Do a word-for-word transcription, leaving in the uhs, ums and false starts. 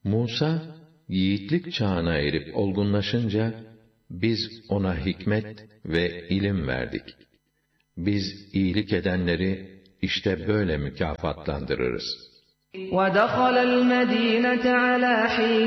Musa, yiğitlik çağına erip olgunlaşınca, biz ona hikmet ve ilim verdik. Biz iyilik edenleri işte böyle mükafatlandırırız. وَدَخَلَ الْمَدِينَةَ عَلَى حِينٍ